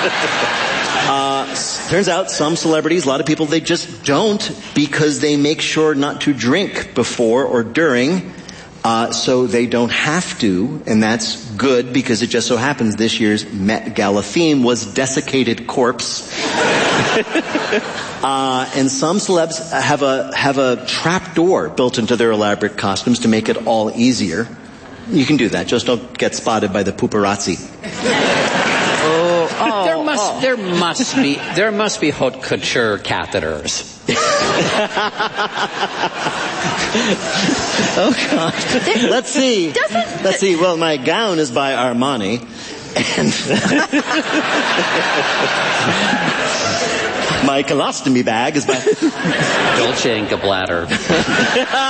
Turns out some celebrities, a lot of people, they just don't because they make sure not to drink before or during, so they don't have to, and that's good because it just so happens this year's Met Gala theme was desiccated corpse. And some celebs have a trap door built into their elaborate costumes to make it all easier. You can do that, just don't get spotted by the paparazzi. There must be haute couture catheters. Oh God. Let's see. Well, my gown is by Armani, and my colostomy bag is by Dolce & Gabbana.